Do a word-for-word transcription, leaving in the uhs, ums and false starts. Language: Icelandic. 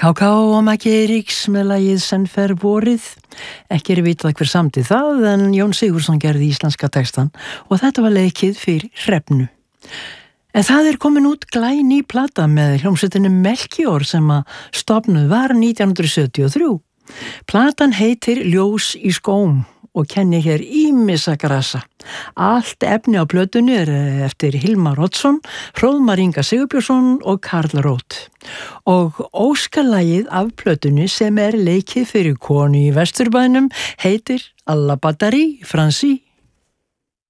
Ká-Ká og Maggi Eiríks með lagið Senn fer vorið. Ekki er vitað hver samdi það en Jón Sigurðsson gerði íslenska textan og þetta var leikið fyrir Hrefnu. En það er komin út glæný plata með hljómsveitinni Melchior sem að stofnuð var nítján hundruð sjötíu og þrjú. Platan heitir Ljós í skóm og kenni hér ýmissa grasa. Allt efni á plötunni er eftir Hilmar Oddsson, Hróðmar Inga Sigurbjörnsson og Karl Róth. Og óskalagið af plötunni sem er leikið fyrir konu í Vesturbænum heitir Alla Batterie Francie.